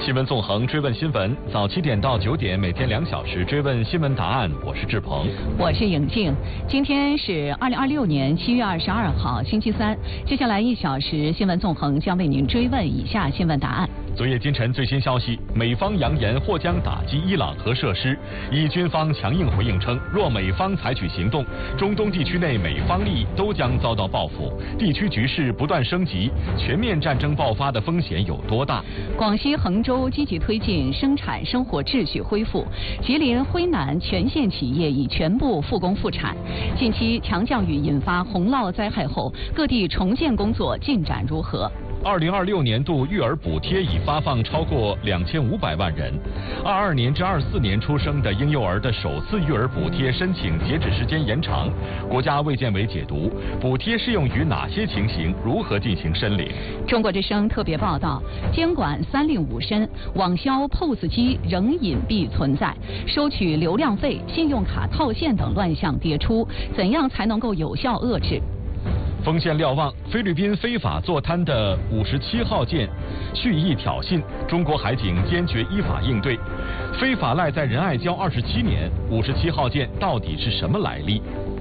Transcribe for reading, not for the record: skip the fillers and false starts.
新闻纵横追问新闻，早7点到9点，每天2小时追问新闻答案。我是志鹏， 我是颖静。今天是2026年7月22号，星期三。接下来1小时，新闻纵横将为您追问以下新闻答案。 昨夜今晨最新消息，美方扬言或将打击伊朗核设施，以军方强硬回应称，若美方采取行动，中东地区内美方利益都将遭到报复，地区局势不断升级，全面战争爆发的风险有多大？ 广西衡州积极推进生产生活秩序恢复，吉林徽南全县企业已全部复工复产。近期强降雨引发洪涝灾害后，各地重建工作进展如何 ？2026年度育儿补贴已发放超过2500万人，22年至24年出生的婴幼儿的首次育儿补贴申请截止时间延长。国家卫健委解读，补贴适用于哪些情形，如何进行申领？ 中国之声特别报道，监管3令5申，网销 POS 机仍隐蔽存在，收取流量费、信用卡套现等乱象迭出，怎样才能够有效遏制？ 锋线瞭望，菲律宾非法坐滩的57号舰蓄意挑衅，中国海警坚决依法应对。非法赖在仁爱礁27年，57号舰到底是什么来历？